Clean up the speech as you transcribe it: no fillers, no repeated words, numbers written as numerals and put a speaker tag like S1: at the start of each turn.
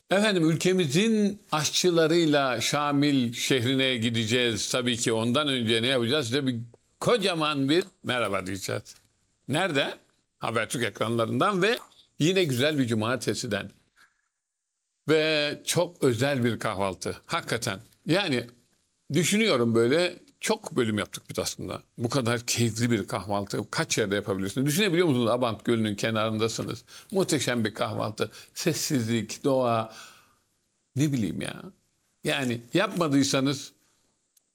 S1: Efendim ülkemizin aşçılarıyla Şamil şehrine gideceğiz. Tabii ki ondan önce ne yapacağız? Size bir kocaman bir merhaba diyeceğiz. Nerede? Habertürk ekranlarından ve yine güzel bir cumartesiden. Ve çok özel bir kahvaltı. Hakikaten. Yani düşünüyorum böyle çok bölüm yaptık biz aslında. Bu kadar keyifli bir kahvaltı kaç yerde yapabilirsiniz? Düşünebiliyor musunuz? Abant Gölü'nün kenarındasınız. Muhteşem bir kahvaltı. Sessizlik, doğa, ne bileyim ya. Yani yapmadıysanız